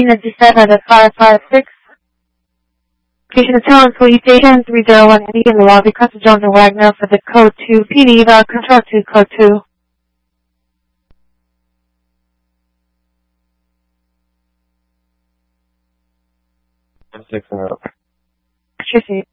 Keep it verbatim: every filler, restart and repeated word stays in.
ninety-seven at five five six. Station Talent Police Station three zero one D in the lobby. Custer Jones and Wagner for the code two. P D eval control to code two. Six and up. Sure,